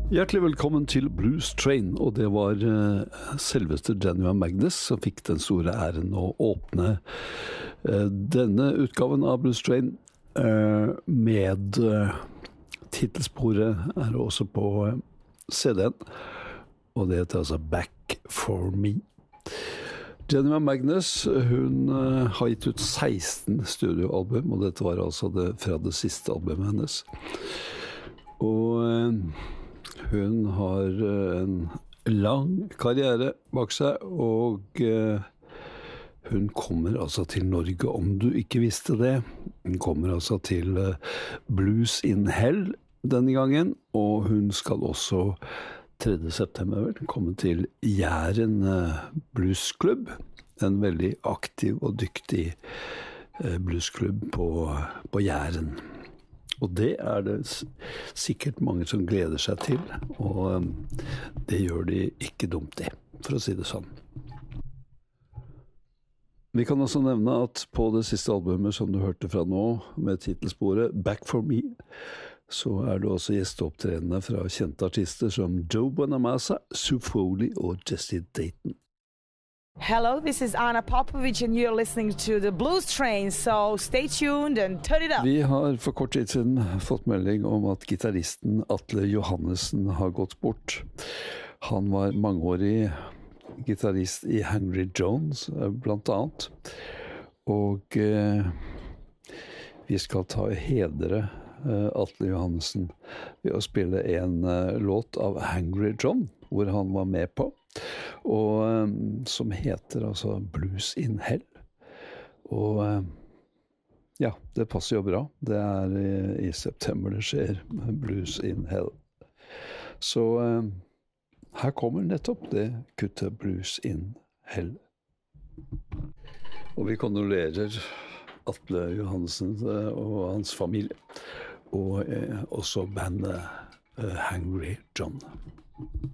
Hjertelig velkommen til Blues Train, og det var selveste Genuine Magnus som fikk den store æren å åpne denne utgaven av Blues Train med titelsporet er også på CD-en, og det heter altså Back for Me. Genuine Magnus, hun har gitt ut 16 studioalbum, og dette var altså fra det siste albumet hennes. Og hun har en lang karriere bak seg, og hun kommer altså til Norge, om du ikke visste det. Hun kommer altså til Blues in Hell denne gangen, og hun skal også 3. september komme til Jæren bluesklubb, en veldig aktiv og dyktig bluesklubb på Jæren. Og det er det sikkert mange som gleder seg til, og det gjør de ikke dumt i, for å si det sånn. Vi kan også nevne at på det siste albumet som du hørte fra nå, med titelsporet Back for Me, så er det også gjesteopptredende fra kjente artister som Joe Bonamassa, Sue Foley og Jesse Dayton. Hello, this is Anna Popovic and you're listening to the Blues Train, so stay tuned and turn it up. Vi har for kort tid siden fått melding om at gitaristen Atle Johannessen har gått bort. Han var mangeårig gitarist i Hangry Jones, blant annet. Og vi skal ta hedre Atle Johannessen ved å spille en låt av Hangry John, hvor han var med på, og som heter altså Blues in Hell. Og ja, det passer jo bra. Det er i september det skjer, Blues in Hell. Så her kommer nettopp det kuttet Blues in Hell. Og vi kondolerer Atle Johannessen og hans familie, og også bandet Hangry John.